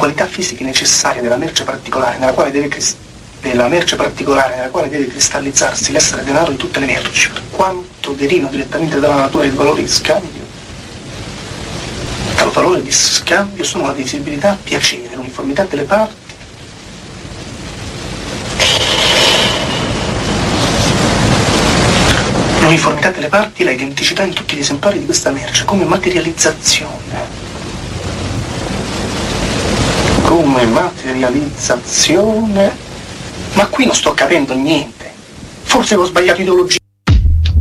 qualità fisiche necessarie della merce particolare nella quale deve cristallizzarsi l'essere denaro di tutte le merci, per quanto derivano direttamente dalla natura del valore di scambio. Dal valore di scambio sono la divisibilità, piacere, l'uniformità delle parti, e la identicità in tutti gli esemplari di questa merce come materializzazione. Ma qui non sto capendo niente. Forse ho sbagliato ideologia.